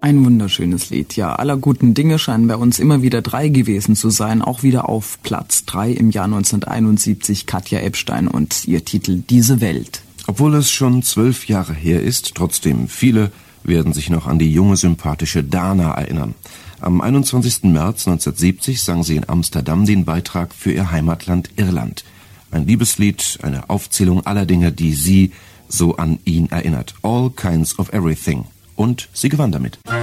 Ein wunderschönes Lied, ja. Aller guten Dinge scheinen bei uns immer wieder 3 gewesen zu sein. Auch wieder auf Platz 3 im Jahr 1971 Katja Ebstein und ihr Titel Diese Welt. Obwohl es schon 12 Jahre her ist, trotzdem viele werden sich noch an die junge, sympathische Dana erinnern. Am 21. März 1970 sang sie in Amsterdam den Beitrag für ihr Heimatland Irland. Ein Liebeslied, eine Aufzählung aller Dinge, die sie so an ihn erinnert. All kinds of everything. Und sie gewann damit.